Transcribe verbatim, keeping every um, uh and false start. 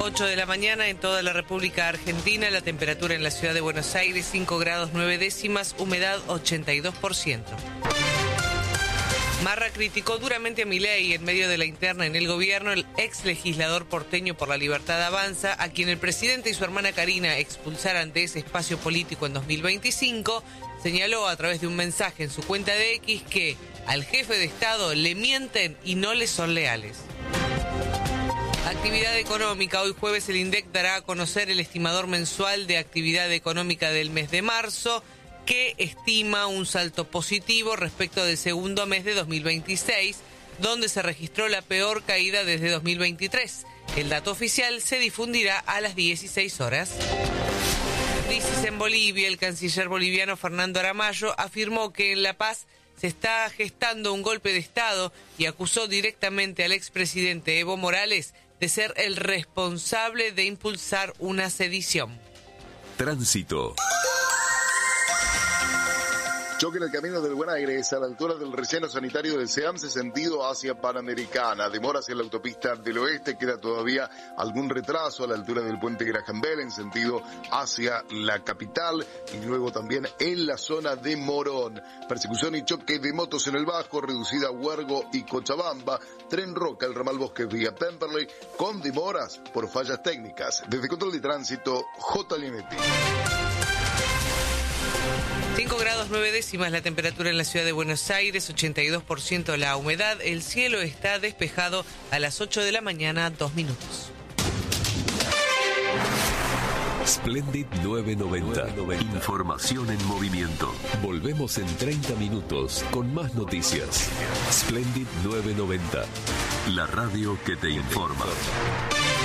ocho de la mañana en toda la República Argentina. La temperatura en la ciudad de Buenos Aires, cinco grados nueve décimas, humedad ochenta y dos por ciento. Marra criticó duramente a Milei en medio de la interna en el gobierno. El ex legislador porteño por la Libertad Avanza, a quien el presidente y su hermana Karina expulsaran de ese espacio político en dos mil veinticinco, señaló a través de un mensaje en su cuenta de X que al jefe de Estado le mienten y no le son leales. Actividad económica. Hoy jueves el INDEC dará a conocer el estimador mensual de actividad económica del mes de marzo, que estima un salto positivo respecto del segundo mes de dos mil veintiséis, donde se registró la peor caída desde dos mil veintitrés. El dato oficial se difundirá a las dieciséis horas. Crisis en Bolivia. El canciller boliviano Fernando Aramayo afirmó que en La Paz se está gestando un golpe de Estado y acusó directamente al expresidente Evo Morales de ser el responsable de impulsar una sedición. Tránsito. Choque en el camino del Buen Aire a la altura del relleno sanitario del SEAMSE, sentido hacia Panamericana. Demora hacia la autopista del oeste, queda todavía algún retraso a la altura del puente Graham Bell en sentido hacia la capital y luego también en la zona de Morón. Persecución y choque de motos en el Bajo, reducida a Huergo y Cochabamba. Tren Roca, el ramal Bosques vía Pemberley, con demoras por fallas técnicas. Desde Control de Tránsito, J. Linetti. cinco grados nueve décimas la temperatura en la ciudad de Buenos Aires, ochenta y dos por ciento la humedad. El cielo está despejado a las ocho de la mañana, dos minutos. Splendid novecientos noventa. Información en movimiento. Volvemos en treinta minutos con más noticias. Splendid novecientos noventa. La radio que te informa.